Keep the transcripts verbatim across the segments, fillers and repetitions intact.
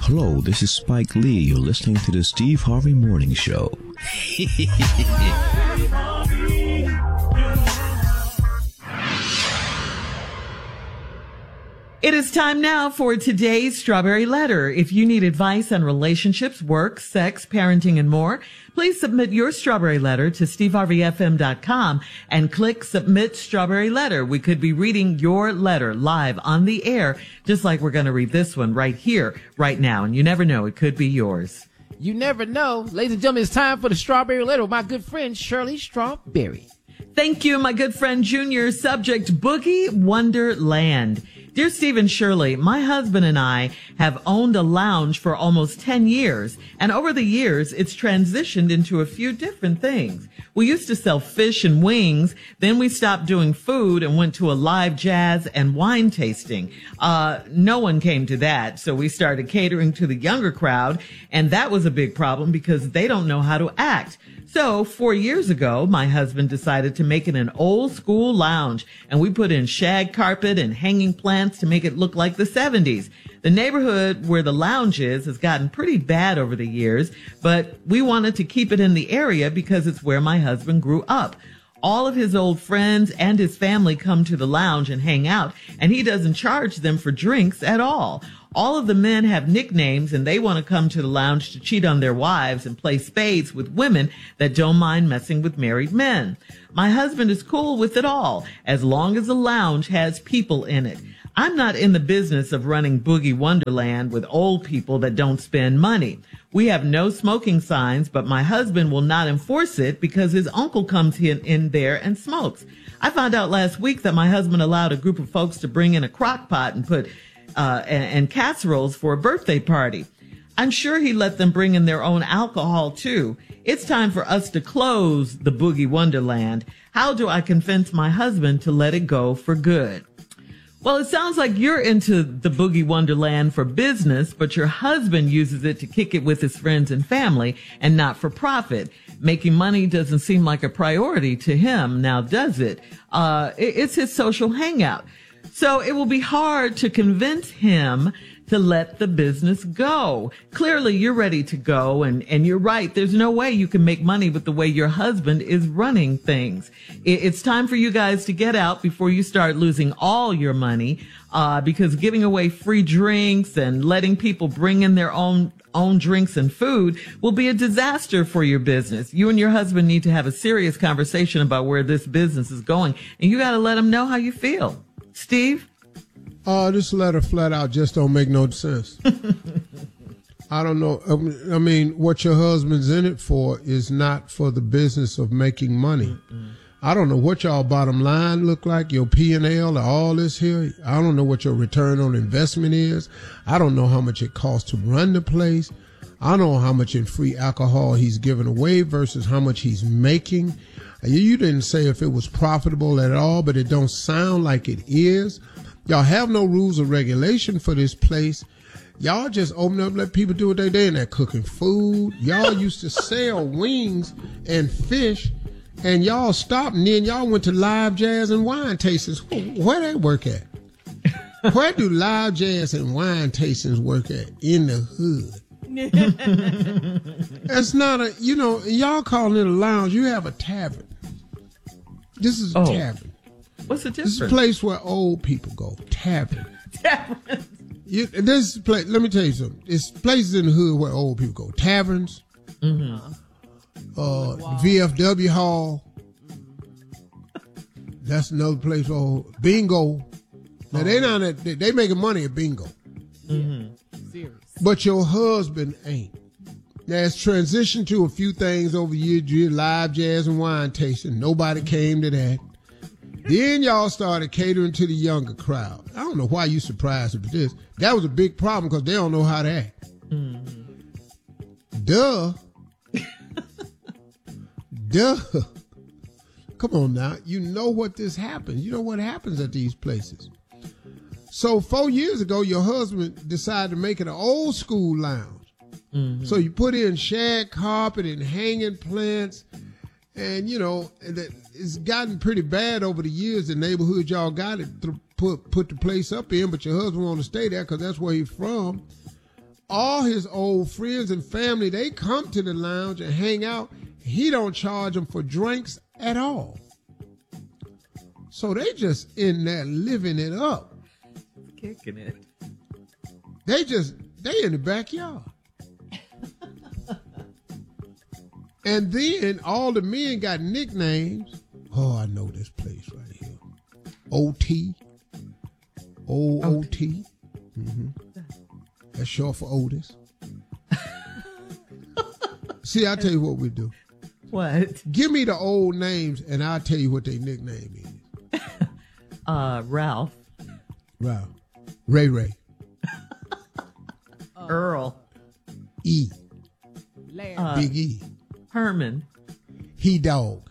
Hello, this is Spike Lee. You're listening to the Steve Harvey Morning Show. It is time now for today's Strawberry Letter. If you need advice on relationships, work, sex, parenting, and more, please submit your Strawberry Letter to steve harvey f m dot com and click Submit Strawberry Letter. We could be reading your letter live on the air, just like we're going to read this one right here, right now. And you never know, it could be yours. You never know. Ladies and gentlemen, it's time for the Strawberry Letter with my good friend, Shirley Strawberry. Thank you, my good friend Junior. Subject, Boogie Wonderland. Dear Steve and Shirley, my husband and I have owned a lounge for almost ten years, and over the years, it's transitioned into a few different things. We used to sell fish and wings, then we stopped doing food and went to a live jazz and wine tasting. Uh, no one came to that, so we started catering to the younger crowd, and that was a big problem because they don't know how to act. So four years ago, my husband decided to make it an old school lounge, and we put in shag carpet and hanging plants to make it look like the seventies. The neighborhood where the lounge is has gotten pretty bad over the years, but we wanted to keep it in the area because it's where my husband grew up. All of his old friends and his family come to the lounge and hang out, and he doesn't charge them for drinks at all. All of the men have nicknames, and they want to come to the lounge to cheat on their wives and play spades with women that don't mind messing with married men. My husband is cool with it all, as long as the lounge has people in it. I'm not in the business of running Boogie Wonderland with old people that don't spend money. We have no smoking signs, but my husband will not enforce it because his uncle comes in, in there and smokes. I found out last week that my husband allowed a group of folks to bring in a crock pot and put uh, and, and casseroles for a birthday party. I'm sure he let them bring in their own alcohol too. It's time for us to close the Boogie Wonderland. How do I convince my husband to let it go for good? Well, it sounds like you're into the Boogie Wonderland for business, but your husband uses it to kick it with his friends and family and not for profit. Making money doesn't seem like a priority to him now, does it? Uh, it's his social hangout. So it will be hard to convince him to let the business go. Clearly, you're ready to go, and, and you're right. There's no way you can make money with the way your husband is running things. It, it's time for you guys to get out before you start losing all your money, uh, because giving away free drinks and letting people bring in their own own drinks and food will be a disaster for your business. You and your husband need to have a serious conversation about where this business is going, and you got to let him know how you feel. Steve? Uh, this letter flat out just don't make no sense. I don't know. I mean, what your husband's in it for is not for the business of making money. Mm-mm. I don't know what y'all bottom line look like, your P and L or all this here. I don't know what your return on investment is. I don't know how much it costs to run the place. I don't know how much in free alcohol he's giving away versus how much he's making. You didn't say if it was profitable at all, but it don't sound like it is. Y'all have no rules or regulation for this place. Y'all just open up, let people do what they do, and they're cooking food. Y'all used to sell wings and fish, and y'all stopped, and then y'all went to live jazz and wine tastings. Where they work at? Where do live jazz and wine tastings work at? In the hood. That's not a, you know, y'all calling it a lounge. You have a tavern. This is a oh. tavern. What's the difference? This is a place where old people go. Tavern. Tavern. You, this place, let me tell you something. It's places in the hood where old people go. Taverns. Mm-hmm. Uh, wow. V F W Hall. That's another place for bingo. Now oh. they not at, they, they making money at bingo. Mm-hmm. Serious. But your husband ain't. Now it's transitioned to a few things over the years, live jazz and wine tasting. Nobody came to that. Then y'all started catering to the younger crowd. I don't know why you surprised with this. That was a big problem because they don't know how to act. Mm-hmm. Duh. Duh. Come on now. You know what this happens. You know what happens at these places. So four years ago, your husband decided to make it an old school lounge. Mm-hmm. So you put in shag carpet and hanging plants. And, you know, it's gotten pretty bad over the years. The neighborhood y'all got it th- put put the place up in, but your husband want to stay there because that's where he's from. all his old friends and family, they come to the lounge and hang out. He don't charge them for drinks at all. So they just in there living it up. Kicking it. They just, they in the backyard. And then all the men got nicknames. Oh, I know this place right here. O T. Old O T. Mm-hmm. That's short for Otis. See, I'll tell you what we do. What? Give me the old names and I'll tell you what their nickname is. uh, Ralph. Ralph. Ray Ray. Earl. E. Larry. Uh, Big E. Herman. He Dog.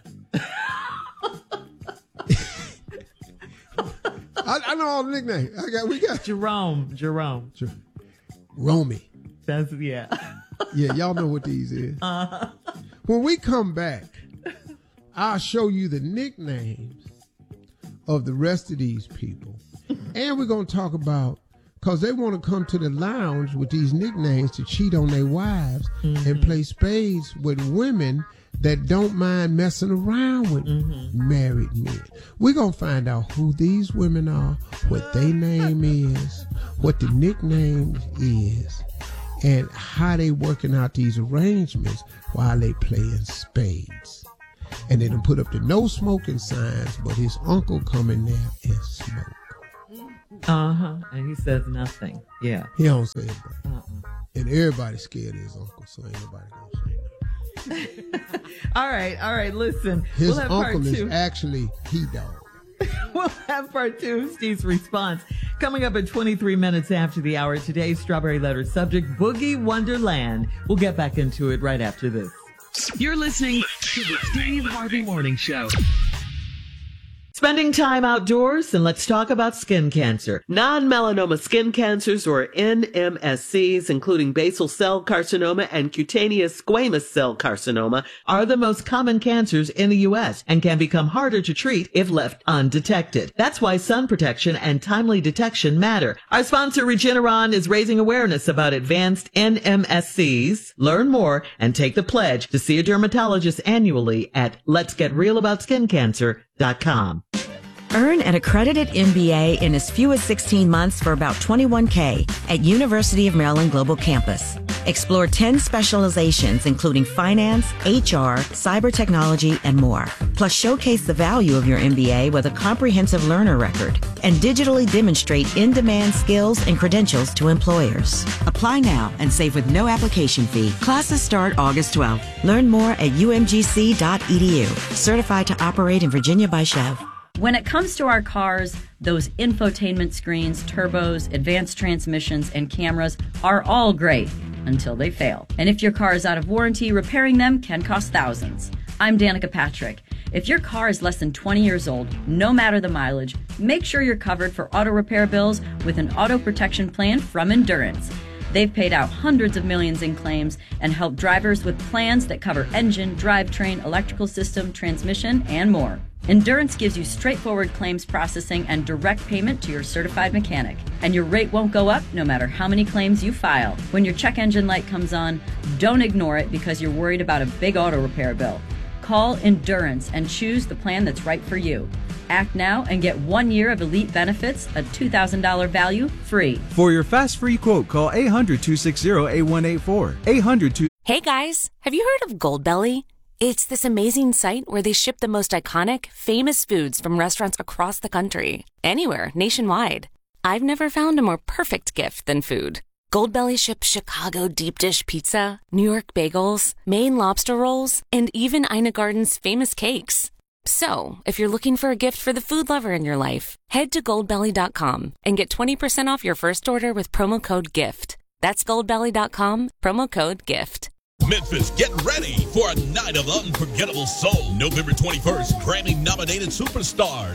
I, I know all the nicknames. I got, we got Jerome. Jerome. Romy. That's, yeah. Yeah, y'all know what these is. Uh-huh. When we come back, I'll show you the nicknames of the rest of these people. And we're going to talk about, because they want to come to the lounge with these nicknames to cheat on their wives mm-hmm. and play spades with women that don't mind messing around with mm-hmm. married men. We're going to find out who these women are, what their name is, what the nickname is, and how they working out these arrangements while they playing spades. And they done put up the no smoking signs, but his uncle come in there and smoke. Uh-huh. And he says nothing. Yeah. He don't say it. Uh-uh. And everybody's scared of his uncle, so ain't nobody gonna say nothing. all right, all right, listen. His we'll have uncle part two. is actually He Dog. We'll have part two of Steve's response coming up at twenty-three minutes after the hour. Today's Strawberry Letter subject, Boogie Wonderland. We'll get back into it right after this. You're listening to the Steve Harvey Morning Show. Spending time outdoors, and let's talk about skin cancer. Non-melanoma skin cancers, or N M S Cs, including basal cell carcinoma and cutaneous squamous cell carcinoma, are the most common cancers in the U S and can become harder to treat if left undetected. That's why sun protection and timely detection matter. Our sponsor, Regeneron, is raising awareness about advanced N M S Cs. Learn more and take the pledge to see a dermatologist annually at lets get real about skin cancer dot com. Earn an accredited M B A in as few as sixteen months for about twenty-one thousand dollars at University of Maryland Global Campus. Explore ten specializations, including finance, H R, cyber technology, and more. Plus, showcase the value of your M B A with a comprehensive learner record and digitally demonstrate in-demand skills and credentials to employers. Apply now and save with no application fee. Classes start August twelfth. Learn more at u m g c dot e d u. Certified to operate in Virginia by Chev. When it comes to our cars, those infotainment screens, turbos, advanced transmissions, and cameras are all great until they fail. And if your car is out of warranty, repairing them can cost thousands. I'm Danica Patrick. If your car is less than twenty years old, no matter the mileage, make sure you're covered for auto repair bills with an auto protection plan from Endurance. They've paid out hundreds of millions in claims and helped drivers with plans that cover engine, drivetrain, electrical system, transmission, and more. Endurance gives you straightforward claims processing and direct payment to your certified mechanic. And your rate won't go up no matter how many claims you file. When your check engine light comes on, don't ignore it because you're worried about a big auto repair bill. Call Endurance and choose the plan that's right for you. Act now and get one year of elite benefits, a two thousand dollars value, free. For your fast free quote, call eight hundred, two six zero, eight one eight four. eight hundred two Hey guys, have you heard of Goldbelly? It's this amazing site where they ship the most iconic, famous foods from restaurants across the country. Anywhere, nationwide. I've never found a more perfect gift than food. Goldbelly ships Chicago deep dish pizza, New York bagels, Maine lobster rolls, and even Ina Garden's famous cakes. So, if you're looking for a gift for the food lover in your life, head to goldbelly dot com and get twenty percent off your first order with promo code GIFT. That's goldbelly dot com, promo code GIFT. Memphis, get ready for a night of unforgettable soul. November twenty-first, Grammy-nominated superstars